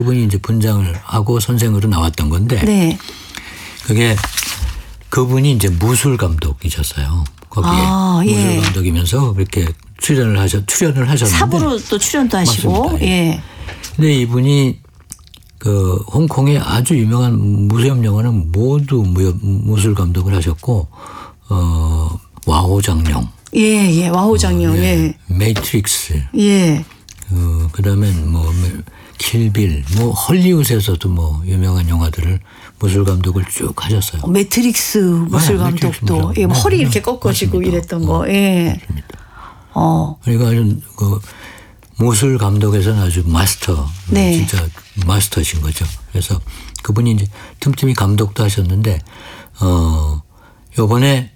그분이 이제 분장을 하고 선생으로 나왔던 건데 네. 그게 그분이 이제 무술 감독이셨어요. 거기에 무술 감독이면서 그렇게 출연을 하셨는데 사부로 또 출연도 하시고. 맞습니다. 예. 근데 이분이 그 홍콩의 아주 유명한 무협 영화는 모두 무술 감독을 하셨고 와호장룡. 예. 와호장룡. 예. 매트릭스. 예. 그다음에 뭐 킬빌, 뭐 헐리우드에서도 뭐 유명한 영화들을 무술 감독을 쭉 하셨어요. 매트릭스 무술 감독도 예, 허리 이렇게 꺾어지고 맞습니다. 이랬던 거. 예. 맞습니다. 그러니까 아주 그 무술 감독에서는 아주 마스터, 네. 진짜 마스터신 거죠. 그래서 그분이 이제 틈틈이 감독도 하셨는데 요번에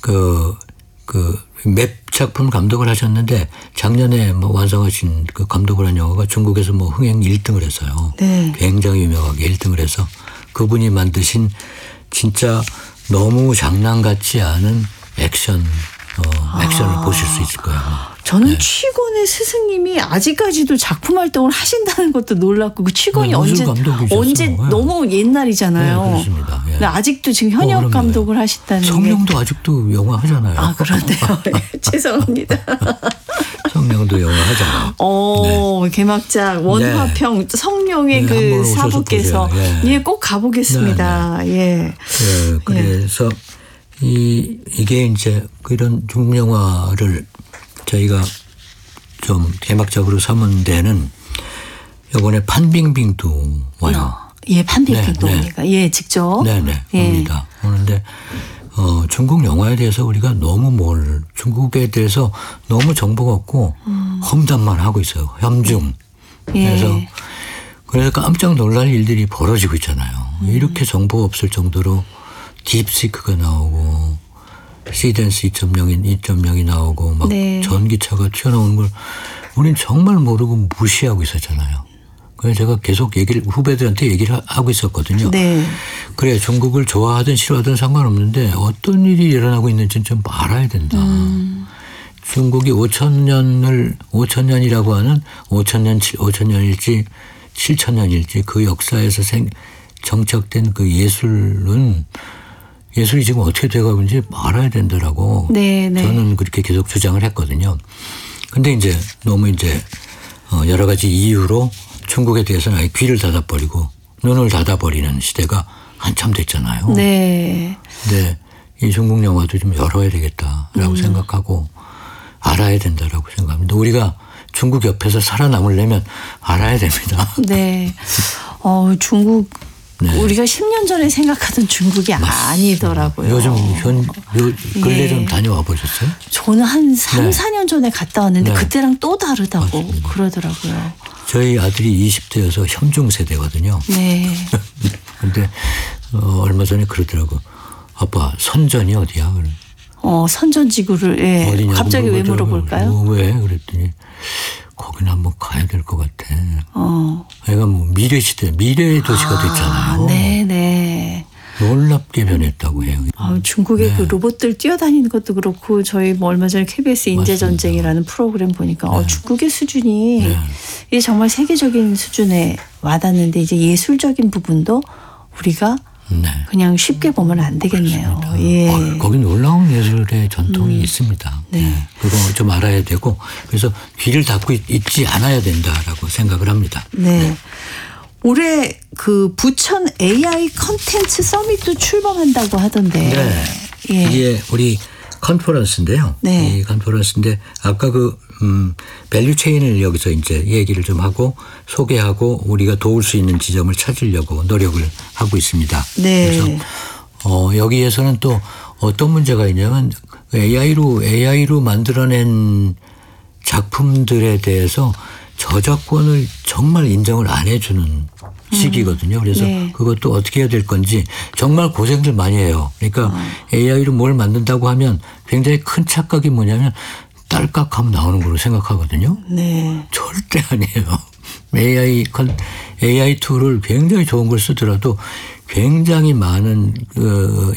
맵 작품 감독을 하셨는데 작년에 뭐 완성하신 그 감독을 한 영화가 중국에서 뭐 흥행 1등을 했어요. 네. 굉장히 유명하게 1등을 해서 그분이 만드신 진짜 너무 장난 같지 않은 액션을 보실 수 있을 거예요. 저는 네. 취권의 스승님이 아직까지도 작품 활동을 하신다는 것도 놀랍고 그 취권이 언제 네. 너무 옛날이잖아요. 네, 그렇습니다. 예. 근데 아직도 지금 현역 감독을 하셨다는 성룡도 게. 아직도 영화 하잖아요. 아 그런데요. 죄송합니다. 성룡도 영화 하잖아요. 네. 개막작 원화평 네. 성룡의 그 사부께서 예, 꼭 가보겠습니다. 네. 예. 네, 그래서 이게 이제 그런 중국 영화를 저희가 좀 개막작으로 삼은 데는 이번에 판빙빙도 와요. 예, 판빙빙도 오니까. 예, 직접. 네네. 옵니다. 오는데 중국 영화에 대해서 우리가 너무 중국에 대해서 너무 정보가 없고 험담만 하고 있어요. 혐중. 예. 그래서 깜짝 놀랄 일들이 벌어지고 있잖아요. 이렇게 정보가 없을 정도로 딥시크가 나오고 시댄스 2.0이 나오고 막 네. 전기차가 튀어나오는 걸 우린 정말 모르고 무시하고 있었잖아요. 그래서 제가 계속 후배들한테 얘기를 하고 있었거든요. 네. 그래 중국을 좋아하든 싫어하든 상관없는데 어떤 일이 일어나고 있는지는 좀 알아야 된다. 중국이 5천년이라고 하는 5천년일지 7천년일지 그 역사에서 정착된 그 예술이 지금 어떻게 돼가고 있는지 알아야 된다라고 네. 저는 그렇게 계속 주장을 했거든요. 근데 이제 너무 이제 여러 가지 이유로 중국에 대해서는 아예 귀를 닫아버리고 눈을 닫아버리는 시대가 한참 됐잖아요. 네. 근데 이 중국 영화도 좀 열어야 되겠다라고 생각하고 알아야 된다라고 생각합니다. 우리가 중국 옆에서 살아남으려면 알아야 됩니다. 네. 중국 네. 우리가 10년 전에 생각하던 중국이 아니더라고요. 요즘 근래 좀 다녀와 보셨어요? 저는 한 3, 4년 전에 갔다 왔는데 그때랑 또 다르다고 맞습니다. 그러더라고요. 저희 아들이 20대여서 혐중 세대거든요. 네. 근데 얼마 전에 그러더라고. 아빠 선전이 어디야? 선전지구를 어디냐고 갑자기 왜 물어볼까요? 왜? 그랬더니 거기는 한번 가야 될 것 같아. 애가 뭐 미래 미래의 도시가 됐잖아요. 네네. 놀랍게 변했다고 해요. 중국의 그 로봇들 뛰어다니는 것도 그렇고 저희 뭐 얼마 전에 KBS 인재전쟁이라는 프로그램 보니까 중국의 수준이 이게 정말 세계적인 수준에 와닿는데 이제 예술적인 부분도 우리가 그냥 쉽게 보면 안 되겠네요. 예. 거기 놀라운 예술의 전통이 있습니다. 네. 그거 좀 알아야 되고 그래서 귀를 닫고 있지 않아야 된다라고 생각을 합니다. 네. 올해 그 부천 AI 컨텐츠 서밋도 출범한다고 하던데. 네. 예. 이게 우리 컨퍼런스인데요. 네. 이 컨퍼런스인데 아까 밸류 체인을 여기서 이제 얘기를 좀 하고 소개하고 우리가 도울 수 있는 지점을 찾으려고 노력을 하고 있습니다. 네. 그래서 여기에서는 또 어떤 문제가 있냐면 AI로 만들어낸 작품들에 대해서 저작권을 정말 인정을 안 해주는 시기거든요. 그래서 그것도 어떻게 해야 될 건지 정말 고생들 많이 해요. 그러니까 AI로 뭘 만든다고 하면 굉장히 큰 착각이 뭐냐면 딸깍하면 나오는 걸로 생각하거든요. 네. 절대 아니에요. AI 툴을 굉장히 좋은 걸 쓰더라도 굉장히 많은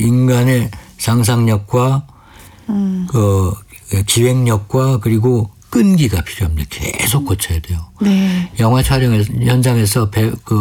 인간의 상상력과 기획력과 그리고 끈기가 필요합니다. 계속 고쳐야 돼요. 네. 영화 촬영 현장에서